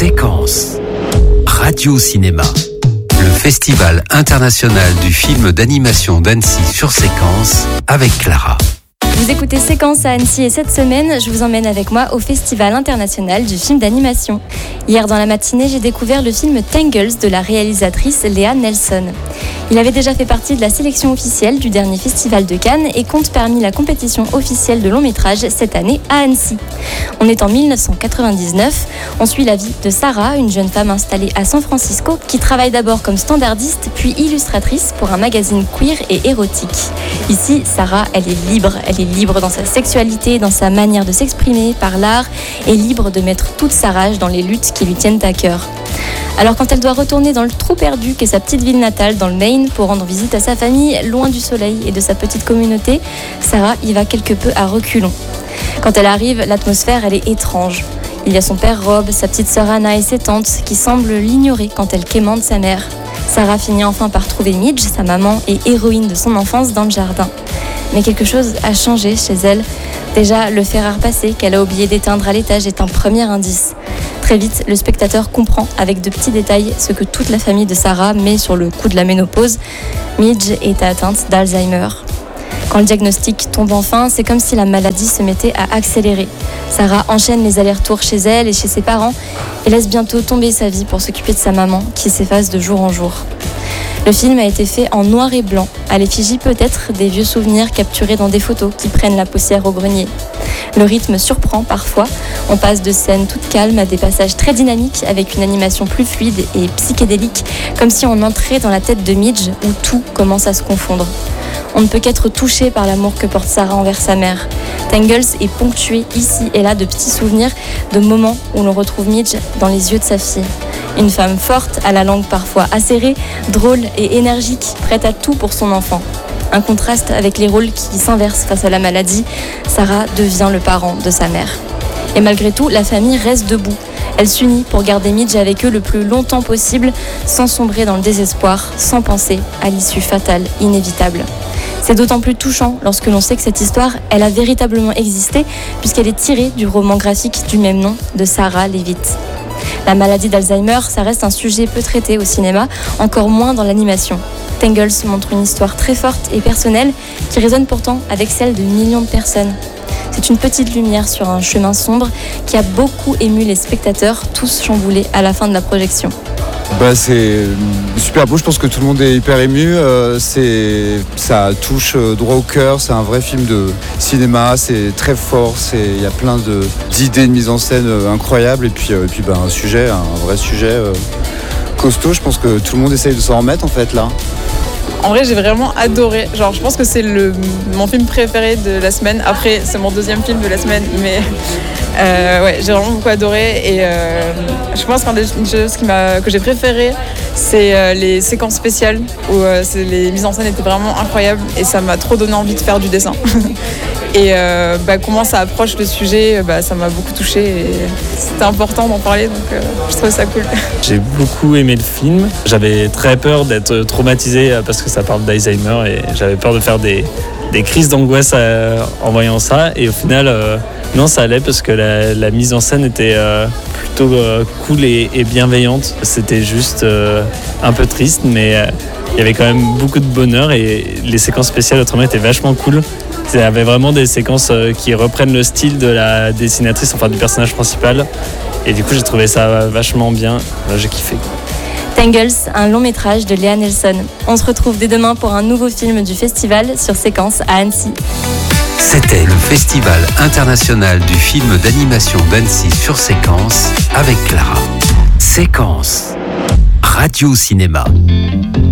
Séquence. Radio Cinéma. Le Festival international du film d'animation d'Annecy sur Séquence avec Clara. Vous écoutez Séquence à Annecy et cette semaine, je vous emmène avec moi au Festival international du film d'animation. Hier dans la matinée, j'ai découvert le film Tangles de la réalisatrice Lea Nelson. Il avait déjà fait partie de la sélection officielle du dernier festival de Cannes et compte parmi la compétition officielle de long métrage cette année à Annecy. On est en 1999, on suit la vie de Sarah, une jeune femme installée à San Francisco qui travaille d'abord comme standardiste puis illustratrice pour un magazine queer et érotique. Ici, Sarah, elle est libre dans sa sexualité, dans sa manière de s'exprimer par l'art et libre de mettre toute sa rage dans les luttes qui lui tiennent à cœur. Alors quand elle doit retourner dans le trou perdu qu'est sa petite ville natale dans le Maine pour rendre visite à sa famille, loin du soleil et de sa petite communauté, Sarah y va quelque peu à reculons. Quand elle arrive, l'atmosphère elle est étrange. Il y a son père Rob, sa petite sœur Anna et ses tantes qui semblent l'ignorer quand elle quémande sa mère. Sarah finit enfin par trouver Midge, sa maman et héroïne de son enfance, dans le jardin. Mais quelque chose a changé chez elle. Déjà, le fer à repasser qu'elle a oublié d'éteindre à l'étage est un premier indice. Très vite, le spectateur comprend avec de petits détails ce que toute la famille de Sarah met sur le coup de la ménopause. Midge est atteinte d'Alzheimer. Quand le diagnostic tombe enfin, c'est comme si la maladie se mettait à accélérer. Sarah enchaîne les allers-retours chez elle et chez ses parents et laisse bientôt tomber sa vie pour s'occuper de sa maman qui s'efface de jour en jour. Le film a été fait en noir et blanc, à l'effigie peut-être des vieux souvenirs capturés dans des photos qui prennent la poussière au grenier. Le rythme surprend parfois, on passe de scènes toutes calmes à des passages très dynamiques avec une animation plus fluide et psychédélique, comme si on entrait dans la tête de Midge où tout commence à se confondre. On ne peut qu'être touché par l'amour que porte Sarah envers sa mère. Tangles est ponctué ici et là de petits souvenirs, de moments où l'on retrouve Midge dans les yeux de sa fille. Une femme forte, à la langue parfois acérée, drôle et énergique, prête à tout pour son enfant. Un contraste avec les rôles qui s'inversent face à la maladie, Sarah devient le parent de sa mère. Et malgré tout, la famille reste debout. Elle s'unit pour garder Midge avec eux le plus longtemps possible, sans sombrer dans le désespoir, sans penser à l'issue fatale, inévitable. C'est d'autant plus touchant lorsque l'on sait que cette histoire, elle a véritablement existé, puisqu'elle est tirée du roman graphique du même nom de Sarah Leavitt. La maladie d'Alzheimer, ça reste un sujet peu traité au cinéma, encore moins dans l'animation. Tangles montre une histoire très forte et personnelle qui résonne pourtant avec celle de millions de personnes. C'est une petite lumière sur un chemin sombre qui a beaucoup ému les spectateurs, tous chamboulés à la fin de la projection. C'est super beau, je pense que tout le monde est hyper ému, ça touche droit au cœur, c'est un vrai film de cinéma, c'est très fort, il y a plein d'idées de mise en scène incroyables et puis un vrai sujet costaud, je pense que tout le monde essaye de s'en remettre en fait là. En vrai, j'ai vraiment adoré. Je pense que c'est mon film préféré de la semaine. Après, c'est mon deuxième film de la semaine, mais j'ai vraiment beaucoup adoré. Et je pense qu'une des choses que j'ai préféré, c'est les séquences spéciales où les mises en scène étaient vraiment incroyables et ça m'a trop donné envie de faire du dessin. Et comment ça approche le sujet, ça m'a beaucoup touchée et c'était important d'en parler, donc je trouvais ça cool. J'ai beaucoup aimé le film. J'avais très peur d'être traumatisé parce que ça parle d'Alzheimer et j'avais peur de faire des crises d'angoisse en voyant ça. Et au final, non, ça allait parce que la mise en scène était plutôt cool et bienveillante. C'était juste un peu triste, mais il y avait quand même beaucoup de bonheur et les séquences spéciales autrement étaient vachement cool. Il y avait vraiment des séquences qui reprennent le style de la dessinatrice, enfin du personnage principal. Et du coup, j'ai trouvé ça vachement bien. J'ai kiffé. Tangles, un long métrage de Lea Nelson. On se retrouve dès demain pour un nouveau film du festival sur Séquence à Annecy. C'était le Festival international du film d'animation d'Annecy sur Séquence avec Clara. Séquence. Radio Cinéma.